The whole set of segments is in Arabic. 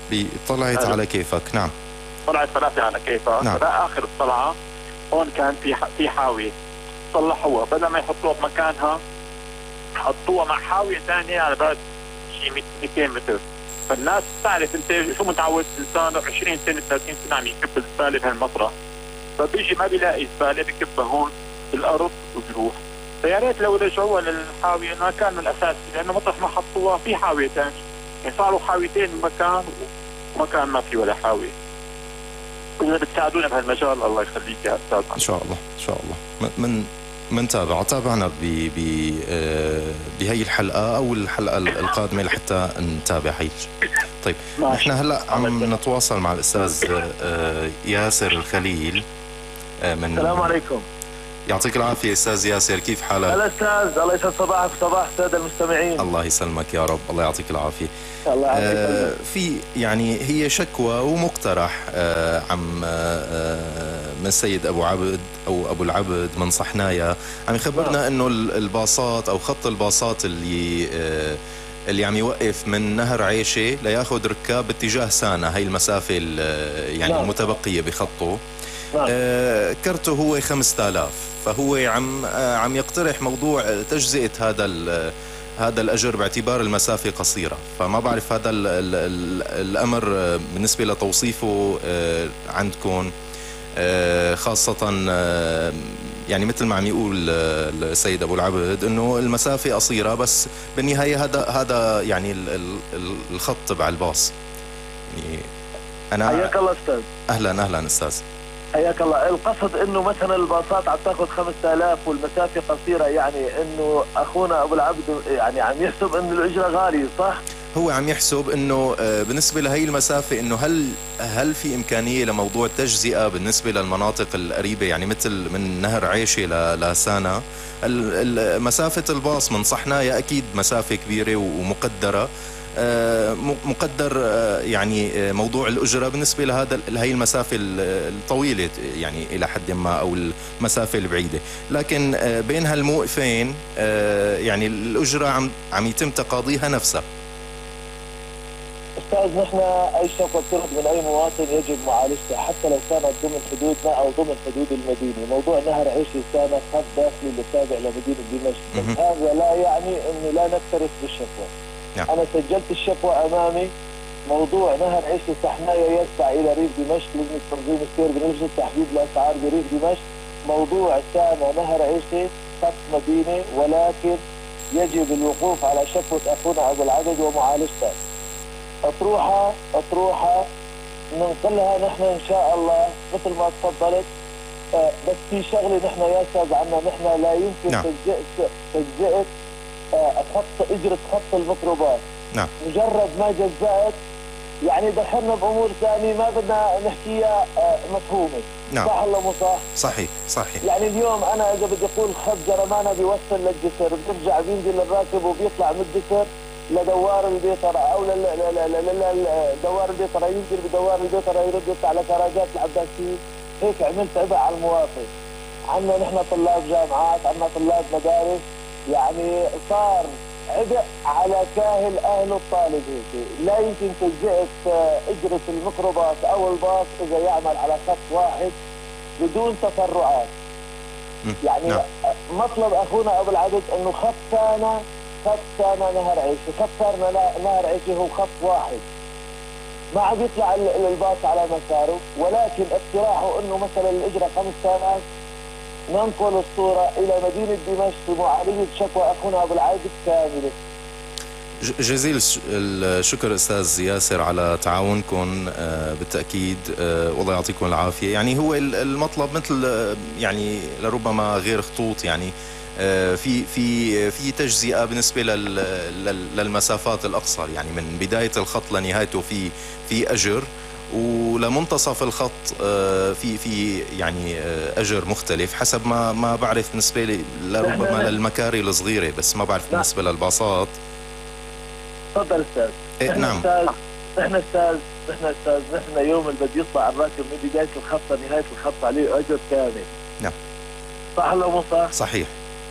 طلعت على كيفك. نعم، طلعت ثلاثة على كيفك. نعم. آخر الطلعة هون كان في حاوية، صلحوها بدل ما يحطوها بمكانها حطوها مع حاوية ثانية على بعد شيء 200 متر. فالناس تعرف انت شو متعود انسان 20 سنة 30 سنة عم يكب الزبالة بهالمطرح، فبيجي ما بيلاقي زبالة بكبها هون بالأرض وبيروح. فيا ريت لو رجعوها للحاوية المكان الأساسي، لأنه مطرح ما حطوها في حاوية ثانية، يعني صاروا حاويتين بمكان ومكان ما في ولا حاوية. إذا بتساعدونا بهالمجال الله يخليك يا أستاذ. إن شاء الله إن شاء الله. من تابعنا بهي الحلقة أو الحلقة القادمة لحتى نتابع هي. طيب، نحن هلا عم نتواصل مع الأستاذ ياسر الخليل من. السلام عليكم. يعطيك العافية أستاذ ياسر، كيف حالك؟ الأستاذ الله يسعد صباحك وصباح السادة المستمعين. الله يسلمك يا رب، الله يعطيك العافية. الله يعافيك. في يعني هي شكوى ومقترح عم من السيد أبو عبد أو أبو العبد من صحنايا، عم يخبرنا إنه الباصات أو خط الباصات اللي عم يوقف من نهر عيشة لياخذ ركاب باتجاه سانا، هي المسافة يعني المتبقية بخطه. كرته هو 5000، فهو عم يقترح موضوع تجزئة هذا الأجر باعتبار المسافة قصيرة. فما بعرف هذا الأمر بالنسبة لتوصيفه عندكم، خاصة يعني مثل ما عم يقول السيد أبو العبد إنه المسافة قصيرة، بس بالنهاية هذا يعني الخط تبع الباص. يعني حياك الله أستاذ. أهلا أستاذ. حياك الله. القصد انه مثلا الباصات عم تاخذ 5000 والمسافه قصيره، يعني انه اخونا ابو العبد يعني عم يحسب انه الاجره غاليه، صح؟ هو عم يحسب انه بالنسبه لهي المسافه انه هل في امكانيه لموضوع التجزئه بالنسبه للمناطق القريبه، يعني مثل من نهر عيشه لسانا. مسافه الباص من صحنايا اكيد مسافه كبيره ومقدره، مقدر يعني موضوع الأجرة بالنسبة لهي المسافة الطويلة يعني إلى حد ما، أو المسافة البعيدة. لكن بين هالموقفين يعني الأجرة عم يتم تقاضيها نفسها. أستاذ، نحن أي شكوى بترد من أي مواطن يجب معالجتها حتى لو كانت ضمن حدودنا أو ضمن حدود المدينة. موضوع نهر عيشة كان خط داخلي للتابع لمدينة دمشق، هذا لا يعني أنه لا نكترث بالشكوى. أنا سجلت الشكوى أمامي. موضوع نهر عيشة صحنايا يتبع إلى ريف دمشق، لجنة تنظيم السير بنجم تحديد الأسعار بريف دمشق. موضوع سانا نهر عيشة خط مدينة، ولكن يجب الوقوف على شكوى أخونا أبو العبد ومعالجتها. أطروحة ننقلها نحن إن شاء الله مثل ما تفضلت. بس في شغلة نحن يا أستاذ عنا، نحن لا يمكن تجزئة أجرة خط الميكروباص. مجرد ما جزأت يعني دخلنا بأمور ثانية ما بدنا نحكيها مفهومة. صح ولا مو صح؟ صحيح. يعني اليوم أنا إذا بدي أقول خط جرمانة بيوصل للجسر، بيرجع بينزل الراكب وبيطلع من الجسر لدوار البيطرة أو دوار البيطرة، ينزل بدوار البيطرة يرد يطلع لكراجات العباسية. هيك عملت عبء على المواطن. عندنا نحن طلاب جامعات، عندنا طلاب مدارس، يعني صار عبء على كاهل أهل الطالب. هيك لا يمكن تجزئة أجرة الميكروباص أو الباص إذا يعمل على خط واحد بدون تفرعات. يعني مطلب أخونا أبو العبد أنه خط سانا نهر عيشة، خط سانا نهر عيشة هو خط واحد، ما عم يطلع الباص على مساره. ولكن اقتراحه أنه مثلا الإجرة 5000 ننقل الصورة إلى مدينة دمشق لمعالجة شكوى أخونا أبو العبد كاملة. جزيل الشكر أستاذ ياسر على تعاونكم بالتأكيد، والله يعطيكم العافية. يعني هو المطلب مثل يعني لربما غير خطوط، يعني في تجزئة بالنسبة للمسافات الأقصر، يعني من بداية الخط لنهايته في أجر، ولمنتصف الخط في يعني أجر مختلف حسب ما بعرف بالنسبة لربما للمكاري الصغيرة، بس ما بعرف بالنسبة للباصات. تفضل أستاذ. نعم. نحن يوم اللي بده يطلع الراكب من بداية الخط لنهاية الخط عليه أجر كامل. نعم. صح ولا مو صح؟ صحيح.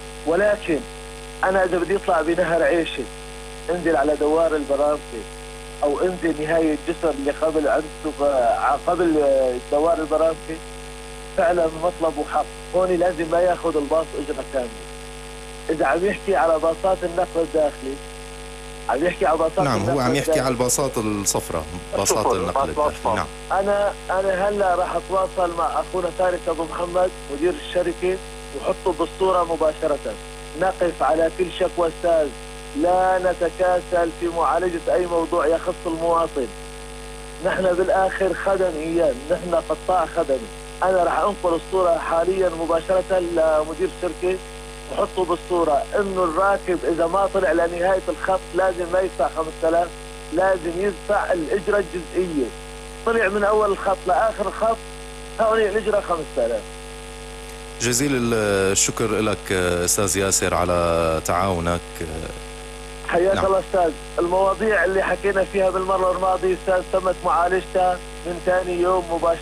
ولكن أنا إذا بدي يطلع بنهر عيشة انزل على دوار البرامكي او انزل نهاية الجسر اللي قبل دوار البرامكي، فعلا مطلبه حق. هون لازم ما ياخذ الباص اجرة كاملة. اذا عم يحكي على باصات النقل الداخلي، عم يحكي على باصات نعم، هو عم يحكي الداخلي. على الباصات الصفراء، باصات النقل الداخلي. نعم. انا هلا راح اتواصل مع اخونا فارس ابو محمد مدير الشركة وحطه بالصورة مباشرة. نقف على كل شكوى استاذ، لا نتكاسل في معالجة اي موضوع يخص المواطن. نحن بالاخر خدم اياه، نحن قطاع خدمي. انا راح انقل الصورة حاليا مباشرة لمدير الشركة وحطوا بالصورة انه الراكب اذا ما طلع لنهاية الخط لازم ما يدفع 5000، لازم يدفع الاجرة الجزئية. طلع من اول الخط لاخر الخط هون الاجرة 5000. جزيل الشكر لك استاذ ياسر على تعاونك. حياك نعم. الله استاذ. المواضيع اللي حكينا فيها بالمرة الماضية استاذ تمت معالجتها من ثاني يوم مباشرة.